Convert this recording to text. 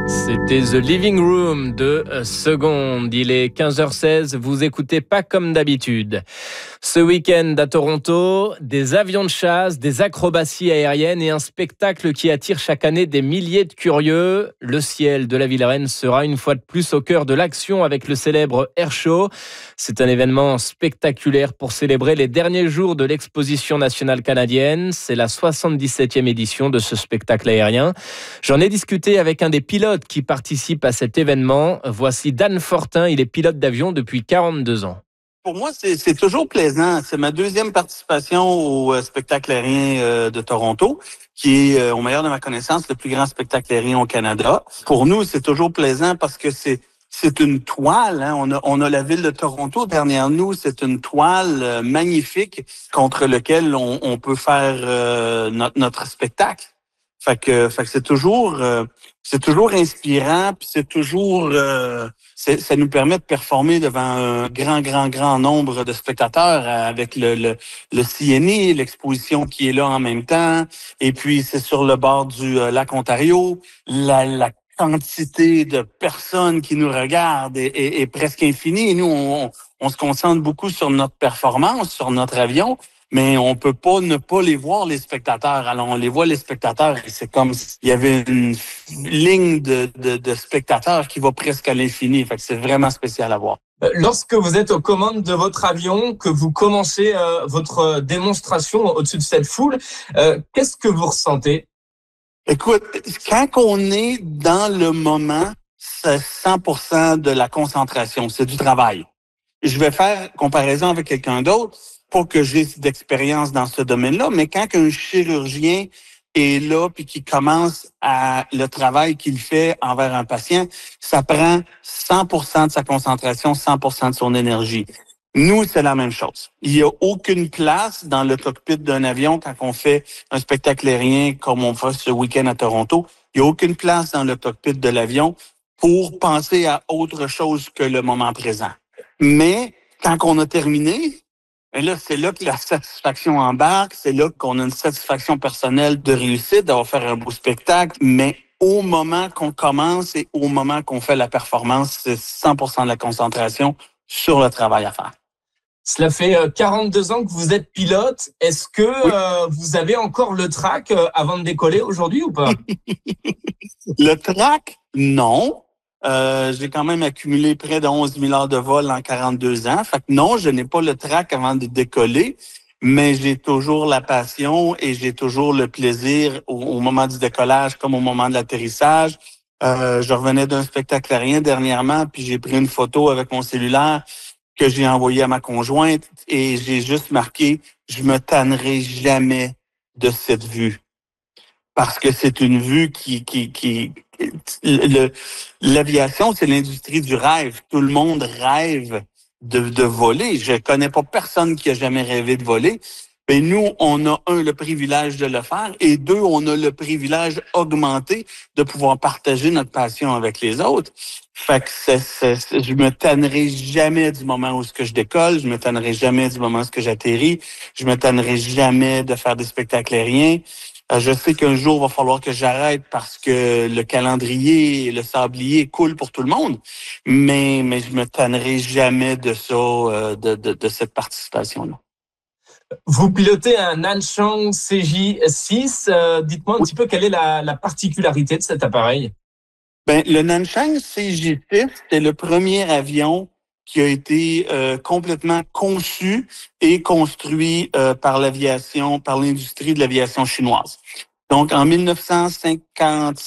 C'était The Living Room de Seconde. Il est 15h16, vous écoutez pas comme d'habitude. Ce week-end à Toronto, des avions de chasse, des acrobaties aériennes et un spectacle qui attire chaque année des milliers de curieux. Le ciel de la ville reine sera une fois de plus au cœur de l'action avec le célèbre Air Show. C'est un événement spectaculaire pour célébrer les derniers jours de l'exposition nationale canadienne. C'est la 77e édition de ce spectacle aérien. J'en ai discuté avec un des pilotes qui participe à cet événement. Voici Dan Fortin, il est pilote d'avion depuis 42 ans. Pour moi, c'est toujours plaisant. C'est ma deuxième participation au spectacle aérien de Toronto, qui est, au meilleur de ma connaissance, le plus grand spectacle aérien au Canada. Pour nous, c'est toujours plaisant parce que c'est une toile. Hein. On a la ville de Toronto derrière nous. C'est une toile magnifique contre laquelle on peut faire notre spectacle. Fait que c'est toujours inspirant, puis c'est toujours ça nous permet de performer devant un grand nombre de spectateurs avec le CNI, l'exposition qui est là en même temps. Et puis c'est sur le bord du lac Ontario, la quantité de personnes qui nous regardent est presque infinie. Et nous, on se concentre beaucoup sur notre performance, sur notre avion. Mais on peut pas ne pas les voir, les spectateurs. Alors, on les voit, les spectateurs, et c'est comme s'il y avait une ligne de spectateurs qui va presque à l'infini. Fait que c'est vraiment spécial à voir. Lorsque vous êtes aux commandes de votre avion, que vous commencez votre démonstration au-dessus de cette foule, qu'est-ce que vous ressentez? Écoute, quand on est dans le moment, c'est 100% de la concentration. C'est du travail. Je vais faire comparaison avec quelqu'un d'autre. Pas que j'ai d'expérience dans ce domaine-là, mais quand un chirurgien est là puis qu'il commence à le travail qu'il fait envers un patient, ça prend 100% de sa concentration, 100% de son énergie. Nous, c'est la même chose. Il n'y a aucune place dans le cockpit d'un avion quand on fait un spectacle aérien comme on fait ce week-end à Toronto. Il n'y a aucune place dans le cockpit de l'avion pour penser à autre chose que le moment présent. Mais quand on a terminé, et là, c'est là que la satisfaction embarque, c'est là qu'on a une satisfaction personnelle de réussite, d'avoir fait un beau spectacle, mais au moment qu'on commence et au moment qu'on fait la performance, c'est 100% de la concentration sur le travail à faire. Cela fait 42 ans que vous êtes pilote. Est-ce que vous avez encore le trac avant de décoller aujourd'hui ou pas? Le trac, non. J'ai quand même accumulé près de 11 000 heures de vol en 42 ans. Fait que non, je n'ai pas le trac avant de décoller, mais j'ai toujours la passion et j'ai toujours le plaisir au moment du décollage comme au moment de l'atterrissage. Je revenais d'un spectacle aérien dernièrement, puis j'ai pris une photo avec mon cellulaire que j'ai envoyée à ma conjointe et j'ai juste marqué « Je me tannerai jamais de cette vue ». Parce que c'est une vue l'aviation, c'est l'industrie du rêve. Tout le monde rêve de voler. Je connais pas personne qui a jamais rêvé de voler. Mais nous, on a le privilège de le faire et deux, on a le privilège augmenté de pouvoir partager notre passion avec les autres. Fait que je me tannerai jamais du moment où je décolle, je me tannerai jamais du moment où j'atterris, je me tannerai jamais de faire des spectacles aériens. Je sais qu'un jour, il va falloir que j'arrête parce que le calendrier et le sablier coulent pour tout le monde. Mais je me tannerai jamais de ça, de cette participation-là. Vous pilotez un Nanchang CJ6. Dites-moi un petit peu quelle est la particularité de cet appareil. Le Nanchang CJ6, c'est le premier avion qui a été complètement conçu et construit par l'industrie de l'aviation chinoise. Donc, en 1950